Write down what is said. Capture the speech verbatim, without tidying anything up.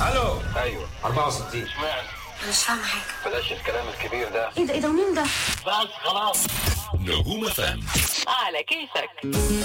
الو. ايوه أربعة وستين. اشمعنى؟ مش فاهمة حاجة. بلاش الكلام الكبير ده. ايه ده ايه ده مين ده؟ بس خلاص. نجوم اف ام على كيفك.